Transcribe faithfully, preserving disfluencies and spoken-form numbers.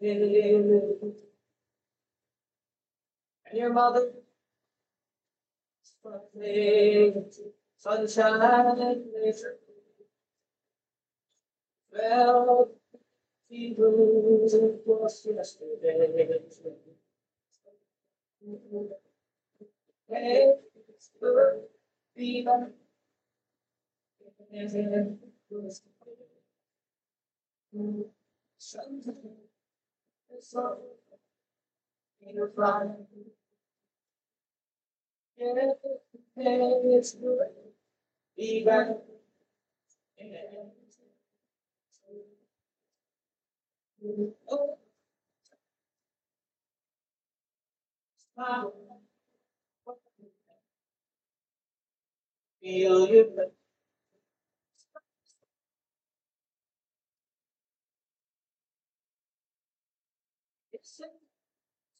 And your mother, sunshine, well, people was yesterday. Hey, Viva, something is so in your fire. Yeah, it's good. Viva, oh, smile, feel you. It's